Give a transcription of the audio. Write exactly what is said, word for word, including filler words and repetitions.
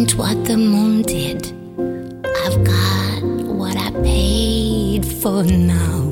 ain't what the moon did. I've got what I paid for now.